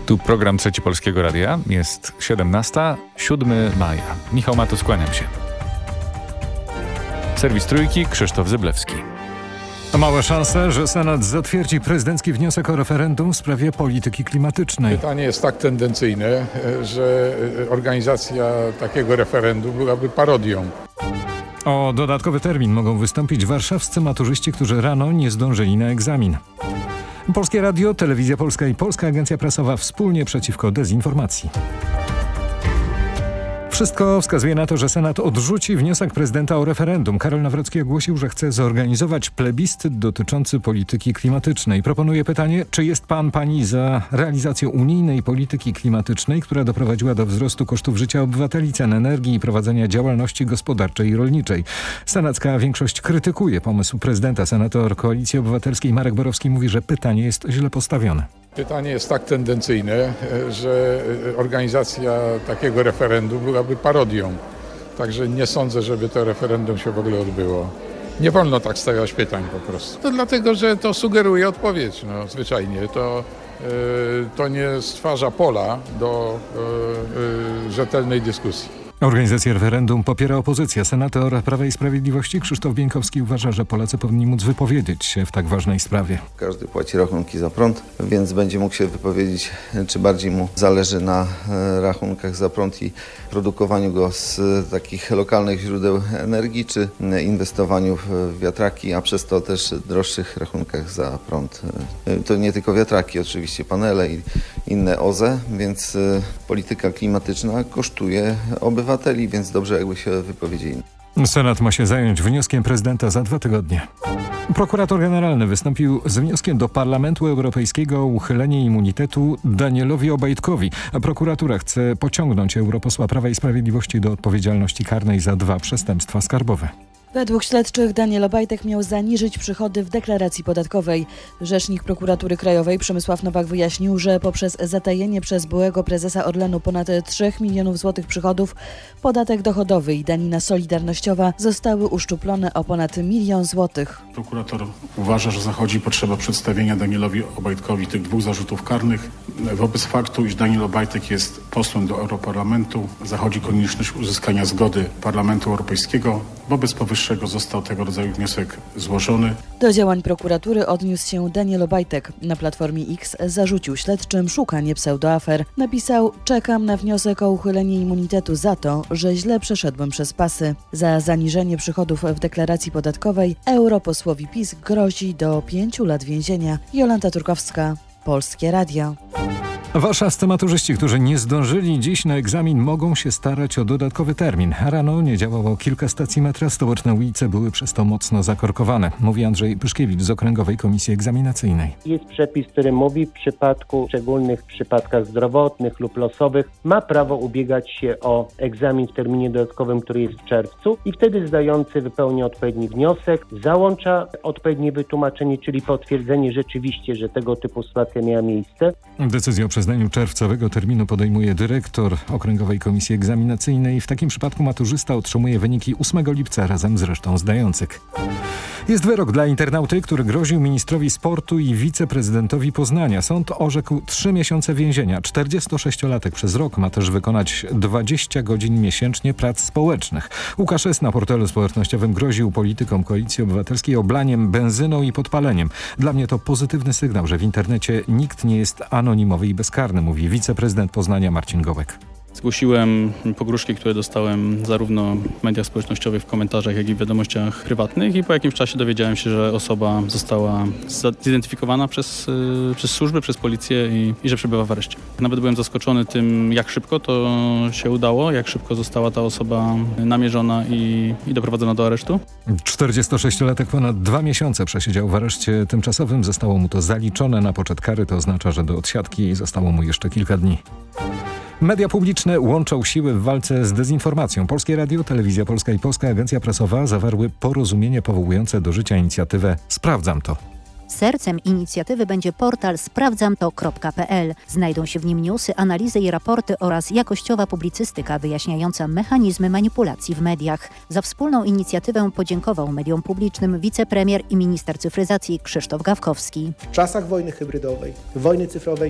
Tu program Trzeci Polskiego Radia. Jest 17, 7 maja. Michał Matus, kłaniam się. Serwis Trójki, Krzysztof Zyblewski. Mała szansa, że Senat zatwierdzi prezydencki wniosek o referendum w sprawie polityki klimatycznej. Pytanie jest tak tendencyjne, że organizacja takiego referendum byłaby parodią. O dodatkowy termin mogą wystąpić warszawscy maturzyści, którzy rano nie zdążyli na egzamin. Polskie Radio, Telewizja Polska i Polska Agencja Prasowa wspólnie przeciwko dezinformacji. Wszystko wskazuje na to, że Senat odrzuci wniosek prezydenta o referendum. Karol Nawrocki ogłosił, że chce zorganizować plebiscyt dotyczący polityki klimatycznej. Proponuje pytanie, czy jest pani za realizacją unijnej polityki klimatycznej, która doprowadziła do wzrostu kosztów życia obywateli, cen energii i prowadzenia działalności gospodarczej i rolniczej. Senacka większość krytykuje pomysł prezydenta. Senator Koalicji Obywatelskiej Marek Borowski mówi, że pytanie jest źle postawione. Pytanie jest tak tendencyjne, że organizacja takiego referendum byłaby parodią. Także nie sądzę, żeby to referendum się w ogóle odbyło. Nie wolno tak stawiać pytań po prostu. To dlatego, że to sugeruje odpowiedź. Zwyczajnie. To nie stwarza pola do rzetelnej dyskusji. Organizację referendum popiera opozycja. Senator Prawa i Sprawiedliwości Krzysztof Bieńkowski uważa, że Polacy powinni móc wypowiedzieć się w tak ważnej sprawie. Każdy płaci rachunki za prąd, więc będzie mógł się wypowiedzieć, czy bardziej mu zależy na rachunkach za prąd i produkowaniu go z takich lokalnych źródeł energii, czy inwestowaniu w wiatraki, a przez to też droższych rachunkach za prąd. To nie tylko wiatraki, oczywiście panele i inne OZE, więc polityka klimatyczna kosztuje obywateli, więc dobrze jakby się wypowiedzieli. Senat ma się zająć wnioskiem prezydenta za 2 tygodnie. Prokurator generalny wystąpił z wnioskiem do Parlamentu Europejskiego o uchylenie immunitetu Danielowi Obajtkowi. Prokuratura chce pociągnąć europosła Prawa i Sprawiedliwości do odpowiedzialności karnej za 2 przestępstwa skarbowe. Według śledczych Daniel Obajtek miał zaniżyć przychody w deklaracji podatkowej. Rzecznik Prokuratury Krajowej Przemysław Nowak wyjaśnił, że poprzez zatajenie przez byłego prezesa Orlenu ponad 3 milionów złotych przychodów podatek dochodowy i danina solidarnościowa zostały uszczuplone o ponad 1 milion złotych. Prokurator uważa, że zachodzi potrzeba przedstawienia Danielowi Obajtkowi tych 2 zarzutów karnych. Wobec faktu, iż Daniel Obajtek jest posłem do Europarlamentu, zachodzi konieczność uzyskania zgody Parlamentu Europejskiego. Wobec powyższego został tego rodzaju wniosek złożony. Do działań prokuratury odniósł się Daniel Obajtek. Na Platformie X zarzucił śledczym szukanie pseudoafer. Napisał: czekam na wniosek o uchylenie immunitetu za to, że źle przeszedłem przez pasy. Za zaniżenie przychodów w deklaracji podatkowej europosłowi PiS grozi do 5 lat więzienia. Jolanta Turkowska, Polskie Radio. Warszawscy maturzyści, którzy nie zdążyli dziś na egzamin, mogą się starać o dodatkowy termin. Rano nie działało kilka stacji metra, stołeczne ulice były przez to mocno zakorkowane. Mówi Andrzej Pyszkiewicz z Okręgowej Komisji Egzaminacyjnej. Jest przepis, który mówi, w przypadku szczególnych przypadkach zdrowotnych lub losowych ma prawo ubiegać się o egzamin w terminie dodatkowym, który jest w czerwcu, i wtedy zdający wypełnia odpowiedni wniosek, załącza odpowiednie wytłumaczenie, czyli potwierdzenie rzeczywiście, że tego typu sytuacja miała miejsce. Decyzję o przyznaniu czerwcowego terminu podejmuje dyrektor Okręgowej Komisji Egzaminacyjnej. W takim przypadku maturzysta otrzymuje wyniki 8 lipca razem z resztą zdających. Jest wyrok dla internauty, który groził ministrowi sportu i wiceprezydentowi Poznania. Sąd orzekł 3 miesiące więzienia. 46-latek przez rok ma też wykonać 20 godzin miesięcznie prac społecznych. Łukasz S. na portalu społecznościowym groził politykom Koalicji Obywatelskiej oblaniem benzyną i podpaleniem. Dla mnie to pozytywny sygnał, że w internecie nikt nie jest anonimowy i bezkarny, mówi wiceprezydent Poznania Marcin Gołek. Zgłosiłem pogróżki, które dostałem zarówno w mediach społecznościowych, w komentarzach, jak i w wiadomościach prywatnych, i po jakimś czasie dowiedziałem się, że osoba została zidentyfikowana przez służby, przez policję i że przebywa w areszcie. Nawet byłem zaskoczony tym, jak szybko to się udało, jak szybko została ta osoba namierzona i doprowadzona do aresztu. 46-latek ponad 2 miesiące przesiedział w areszcie tymczasowym. Zostało mu to zaliczone na poczet kary. To oznacza, że do odsiadki zostało mu jeszcze kilka dni. Media publiczne łączą siły w walce z dezinformacją. Polskie Radio, Telewizja Polska i Polska Agencja Prasowa zawarły porozumienie powołujące do życia inicjatywę Sprawdzam to. Sercem inicjatywy będzie portal sprawdzamto.pl. Znajdą się w nim newsy, analizy i raporty oraz jakościowa publicystyka wyjaśniająca mechanizmy manipulacji w mediach. Za wspólną inicjatywę podziękował mediom publicznym wicepremier i minister cyfryzacji Krzysztof Gawkowski. W czasach wojny hybrydowej, wojny cyfrowej